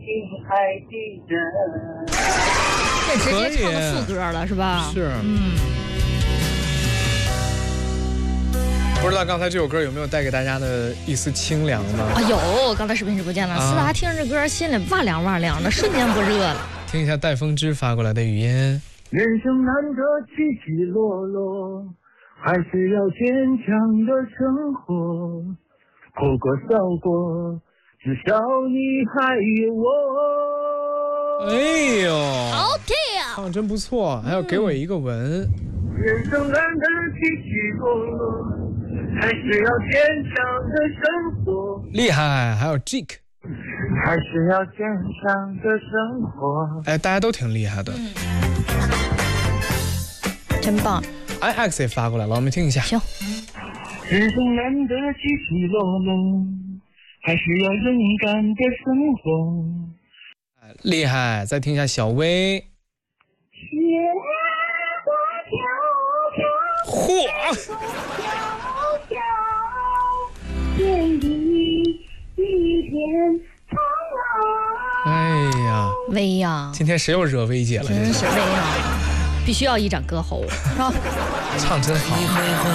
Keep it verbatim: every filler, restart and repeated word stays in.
这直接唱个副歌了是吧？ 是， 嗯。 不知道刚才这首歌有没有带给大家的一丝清凉呢？ 啊有，刚才视频直播间了，思达听着这歌心里哇凉哇凉的，瞬间不热了。 听一下戴风之发过来的语音。 人生难得起起落落，还是要坚强的生活，哭过笑过，至少你还有我。 哎呦， 好听啊， 唱得真不错，还要给我一个吻。 人生难得起起落落，还是要坚强的生活。 厉害，还有 Jake， 还是要坚强的生活。 哎，大家都挺厉害的。 嗯、真棒。 I X 也发过来了，我们听一下。 行。 人生难得起起落落，还是要勇敢的生活。 厉害，再听一下小薇。嚯！哎呀， 薇呀， 今天谁又惹薇姐了？ 真是薇呀，必须要一展歌喉，是吧？ 唱真好。